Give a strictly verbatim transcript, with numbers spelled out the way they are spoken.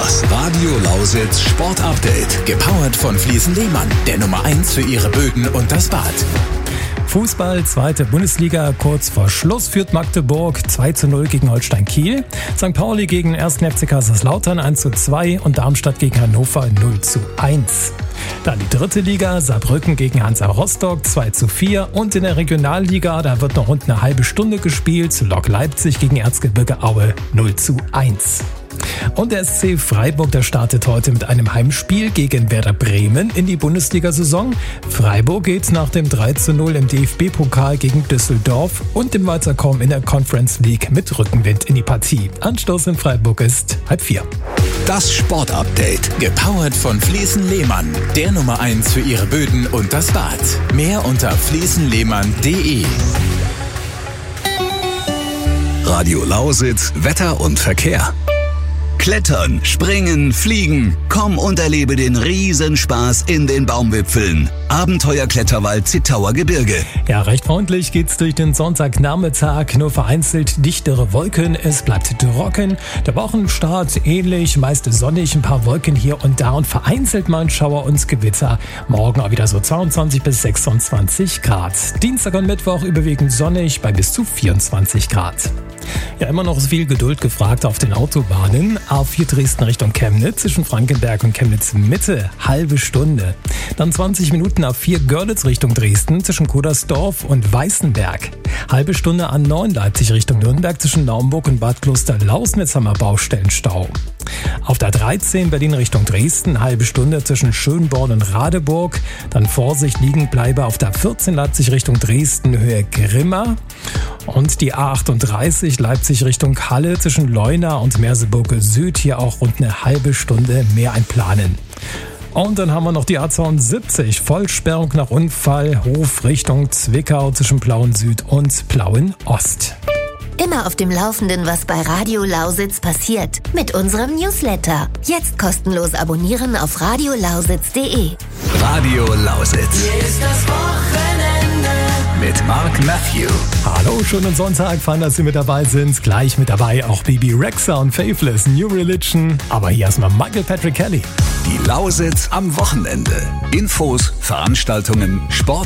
Das Radio Lausitz Sport Update. Gepowert von Fliesen Lehmann, der Nummer eins für Ihre Böden und das Bad. Fußball, zweite Bundesliga, kurz vor Schluss führt Magdeburg zwei zu null gegen Holstein Kiel. Sankt Pauli gegen ersten F C Kaiserslautern eins zu zwei und Darmstadt gegen Hannover null zu eins. Dann die dritte Liga, Saarbrücken gegen Hansa Rostock zwei zu vier und in der Regionalliga, da wird noch rund eine halbe Stunde gespielt, Lok Leipzig gegen Erzgebirge Aue null zu eins. Und der S C Freiburg, der startet heute mit einem Heimspiel gegen Werder Bremen in die Bundesliga-Saison. Freiburg geht nach dem drei zu null im D F B-Pokal gegen Düsseldorf und dem Weiterkommen in der Conference League mit Rückenwind in die Partie. Anstoß in Freiburg ist halb vier. Das Sport-Update, gepowert von Fliesen Lehmann, der Nummer eins für Ihre Böden und das Bad. Mehr unter fliesen lehmann punkt de. Radio Lausitz, Wetter und Verkehr. Klettern, springen, fliegen. Komm und erlebe den Riesenspaß in den Baumwipfeln. Abenteuerkletterwald Zittauer Gebirge. Ja, recht freundlich geht's durch den Sonntagnachmittag. Nur vereinzelt dichtere Wolken. Es bleibt trocken. Der Wochenstart ähnlich, meist sonnig, ein paar Wolken hier und da und vereinzelt mal ein Schauer und Gewitter. Morgen auch wieder so zweiundzwanzig bis sechsundzwanzig Grad. Dienstag und Mittwoch überwiegend sonnig bei bis zu vierundzwanzig Grad. Ja, immer noch viel Geduld gefragt auf den Autobahnen. A vier Dresden Richtung Chemnitz, zwischen Frankenberg und Chemnitz Mitte, halbe Stunde. Dann zwanzig Minuten A vier Görlitz Richtung Dresden, zwischen Kudersdorf und Weißenberg. Halbe Stunde A neun Leipzig Richtung Nürnberg, zwischen Naumburg und Bad Kloster-Lausnitz haben wir Baustellenstau. Auf der dreizehn Berlin Richtung Dresden, halbe Stunde zwischen Schönborn und Radeburg. Dann Vorsicht liegen bleibe auf der vierzehn Leipzig Richtung Dresden, Höhe Grimma. Und die A achtunddreißig Leipzig Richtung Halle zwischen Leuna und Merseburg Süd, hier auch rund eine halbe Stunde mehr einplanen. Und dann haben wir noch die A zweiundsiebzig, Vollsperrung nach Unfall, Hof Richtung Zwickau zwischen Plauen Süd und Plauen Ost. Immer auf dem Laufenden, was bei Radio Lausitz passiert. Mit unserem Newsletter. Jetzt kostenlos abonnieren auf radiolausitz punkt de. Radio Lausitz. Hier ist das Wochenende. Mit Mark Matthew. Hallo, schönen Sonntag, fein, dass Sie mit dabei sind. Gleich mit dabei auch Bibi Rexha und Faithless, New Religion. Aber hier erstmal Michael Patrick Kelly. Die Lausitz am Wochenende. Infos, Veranstaltungen, Sport.